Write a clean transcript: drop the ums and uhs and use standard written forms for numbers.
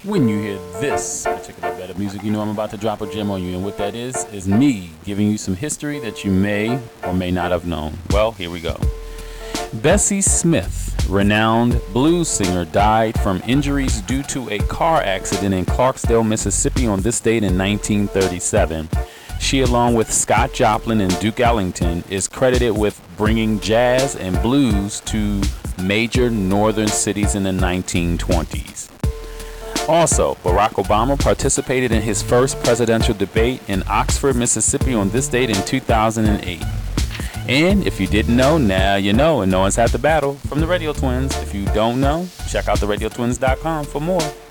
When you hear this particular bit of music, you know I'm about to drop a gem on you. And what that is me giving you some history that you may or may not have known. Well, here we go. Bessie Smith, renowned blues singer, died from injuries due to a car accident in Clarksdale, Mississippi on this date in 1937. She, along with Scott Joplin and Duke Ellington, is credited with bringing jazz and blues to major northern cities in the 1920s. Also, Barack Obama participated in his first presidential debate in Oxford, Mississippi on this date in 2008. And if you didn't know, now you know, and no one's had the battle from the Radio Twins. If you don't know, check out theradiotwins.com for more.